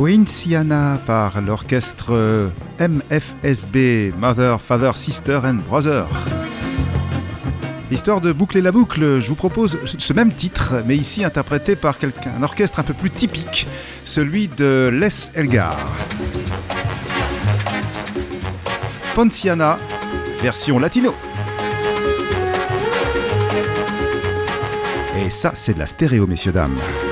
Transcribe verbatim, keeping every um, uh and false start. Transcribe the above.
Poinciana par l'orchestre M F S B, Mother, Father, Sister and Brother. Histoire de boucler la boucle, je vous propose ce même titre, mais ici interprété par quelqu'un, un orchestre un peu plus typique, celui de Les Elgar. Poinciana, version latino. Et ça, c'est de la stéréo, messieurs, dames.